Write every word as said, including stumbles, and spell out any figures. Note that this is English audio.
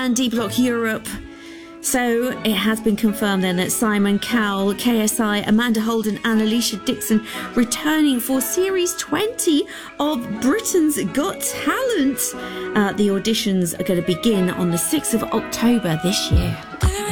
and D Block Europe. So it has been confirmed then that Simon Cowell, K S I, Amanda Holden and Alicia Dixon returning for Series twenty of Britain's Got Talent. Uh, the auditions are going to begin on the sixth of October this year.